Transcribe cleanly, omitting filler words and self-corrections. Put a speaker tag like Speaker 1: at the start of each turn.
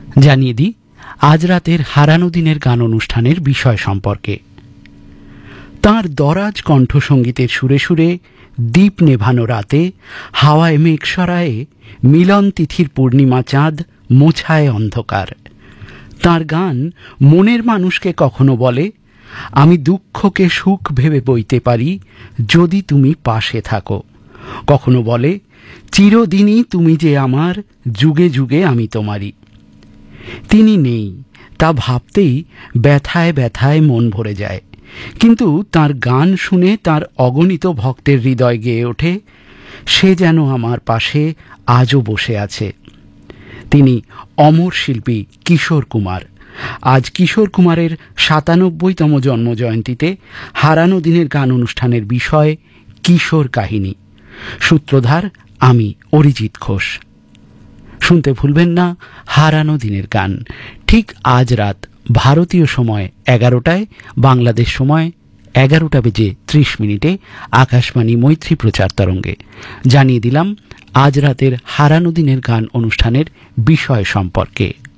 Speaker 1: জানিয়ে দিই আজ রাতের হারানো দিনের গান অনুষ্ঠানের বিষয় সম্পর্কে। তাঁর দরাজ কণ্ঠসঙ্গীতের সুরে সুরে দীপ নেভানো রাতে হাওয়ায় মেঘ সরায়ে মিলন তিথির পূর্ণিমা চাঁদ মোছায় অন্ধকার। তাঁর গান মনের মানুষকে কখনো বলে, আমি দুঃখকে সুখ ভেবে বইতে পারি যদি তুমি পাশে থাকো। কখনো বলে, চিরদিনই তুমি যে আমার, যুগে যুগে আমি তোমারই। তিনি নেই তা ভাবতেই ব্যথায় ব্যথায় মন ভরে যায়, কিন্তু তার গান শুনে তার অগণিত ভক্তের হৃদয় গেয়ে ওঠে, সে যেন আমার পাশে আজও বসে আছে। তিনি অমর শিল্পী কিশোর কুমার। আজ কিশোর কুমারের ৯৭তম জন্মজয়ন্তীতে হারানো দিনের গান অনুষ্ঠানের বিষয় কিশোর কাহিনী। সূত্রধার আমি অরিজিৎ ঘোষ। শুনতে ভুলবেন না হারানো দিনের গান, ঠিক আজ রাত ভারতীয় সময় ১১টায়, বাংলাদেশ সময় ১১:৩০ আকাশবাণী মৈত্রী প্রচার তরঙ্গে। জানিয়ে দিলাম আজ রাতের হারানো দিনের গান অনুষ্ঠানের বিষয় সম্পর্কে।